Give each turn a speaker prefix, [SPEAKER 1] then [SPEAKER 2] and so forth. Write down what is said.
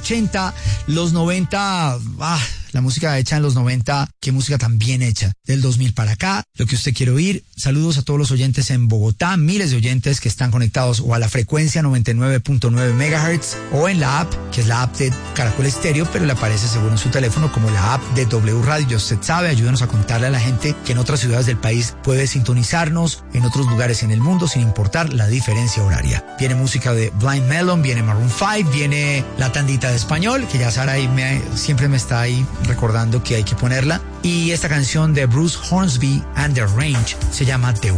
[SPEAKER 1] 80, los 90, la música hecha en los 90, qué música tan bien hecha. Del 2000 para acá, lo que usted quiere oír. Saludos a todos los oyentes en Bogotá, miles de oyentes que están conectados o a la frecuencia 99.9 MHz o en la app, que es la app de Caracol Estéreo, pero le aparece seguro en su teléfono como la app de W Radio. Usted sabe, ayúdenos a contarle a la gente que en otras ciudades del país puede sintonizarnos, en otros lugares en el mundo, sin importar la diferencia horaria. Viene música de Blind Melon, viene Maroon 5, viene la tandita de español, que ya Sara siempre me está ahí recordando que hay que ponerla. Y esta canción de Bruce Hornsby and the Range se llama The